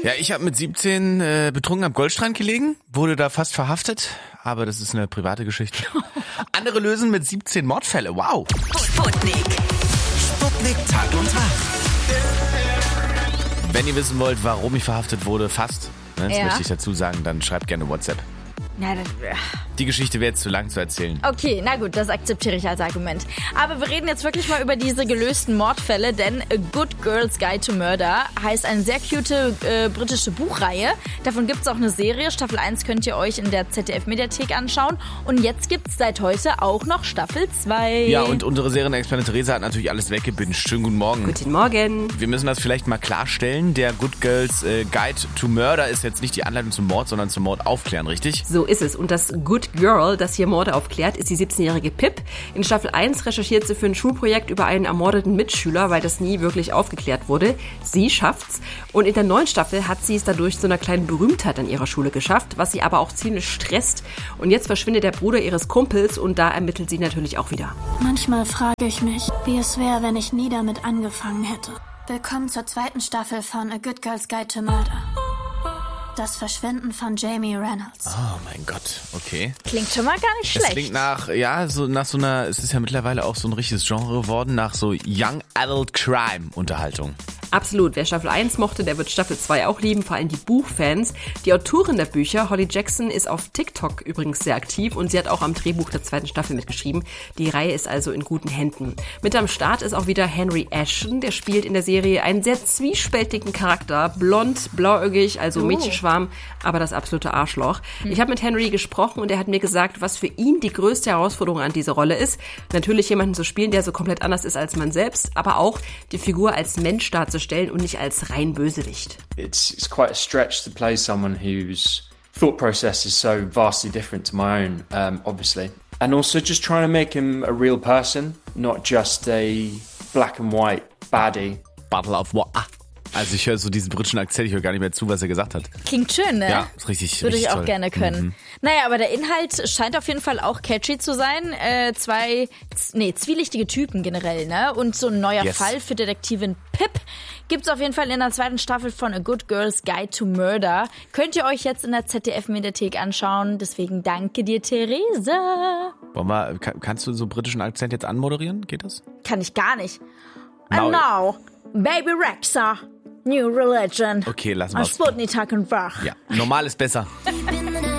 Ja, ich habe mit 17 betrunken am Goldstrand gelegen, wurde da fast verhaftet, aber das ist eine private Geschichte. Andere lösen mit 17 Mordfälle, wow. Sputnik. Sputnik Tag und Tag. Wenn ihr wissen wollt, warum ich verhaftet wurde, fast, ne, das möchte ich dazu sagen, dann schreibt gerne WhatsApp. Na, Die Geschichte wäre jetzt zu lang zu erzählen. okay, na gut, das akzeptiere ich als Argument. Aber wir reden jetzt wirklich mal über diese gelösten Mordfälle, denn A Good Girl's Guide to Murder heißt eine sehr cute britische Buchreihe. Davon gibt es auch eine Serie. Staffel 1 könnt ihr euch in der ZDF-Mediathek anschauen. Und jetzt gibt es seit heute auch noch Staffel 2. Ja, und unsere Serienexpertin Theresa hat natürlich alles weggebinged. Schönen guten Morgen. Guten Morgen. Wir müssen das vielleicht mal klarstellen. Der Good Girl's Guide to Murder ist jetzt nicht die Anleitung zum Mord, sondern zum Mord aufklären, richtig? So ist es. Und das Good Girl, das hier Morde aufklärt, ist die 17-jährige Pip. In Staffel 1 recherchiert sie für ein Schulprojekt über einen ermordeten Mitschüler, weil das nie wirklich aufgeklärt wurde. Sie schafft's. Und in der neuen Staffel hat sie es dadurch zu einer kleinen Berühmtheit an ihrer Schule geschafft, was sie aber auch ziemlich stresst. Und jetzt verschwindet der Bruder ihres Kumpels und da ermittelt sie natürlich auch wieder. Manchmal frage ich mich, wie es wäre, wenn ich nie damit angefangen hätte. Willkommen zur 2. Staffel von A Good Girl's Guide to Murder. Das Verschwinden von Jamie Reynolds. Oh mein Gott, okay. Klingt schon mal gar nicht Das schlecht. klingt nach so einer, es ist ja mittlerweile auch so ein richtiges Genre geworden, nach so Young Adult Crime Unterhaltung. Absolut. Wer Staffel 1 mochte, der wird Staffel 2 auch lieben, vor allem die Buchfans. Die Autorin der Bücher, Holly Jackson, ist auf TikTok übrigens sehr aktiv und sie hat auch am Drehbuch der 2. Staffel mitgeschrieben. Die Reihe ist also in guten Händen. Mit am Start ist auch wieder Henry Ashton, der spielt in der Serie einen sehr zwiespältigen Charakter. Blond, blauäugig, also Mädchenschwarm, aber das absolute Arschloch. Ich habe mit Henry gesprochen und er hat mir gesagt, was für ihn die größte Herausforderung an dieser Rolle ist. Natürlich jemanden zu spielen, der so komplett anders ist als man selbst, aber auch die Figur als Mensch darzustellen und nicht als rein Bösewicht. It's quite a stretch to play someone whose thought process is so vastly different to my own, obviously. And also just trying to make him a real person, not just a black and white baddie. Battle of War. Also ich höre so diesen britischen Akzent, ich höre gar nicht mehr zu, was er gesagt hat. Klingt schön, ne? Ja, ist richtig. Würde ich richtig auch toll. gerne können. Naja, aber der Inhalt scheint auf jeden Fall auch catchy zu sein. Zwielichtige Typen generell, ne? Und so ein neuer Fall für Detektivin Pip gibt's auf jeden Fall in der 2. Staffel von A Good Girl's Guide to Murder. Könnt ihr euch jetzt in der ZDF-Mediathek anschauen. Deswegen danke dir, Theresa. Kannst du so britischen Akzent jetzt anmoderieren? Geht das? Kann ich gar nicht. And now, Baby Rexha, New Religion. Okay, lassen wir Sputnik Tag und Wach. Ja, normal ist besser.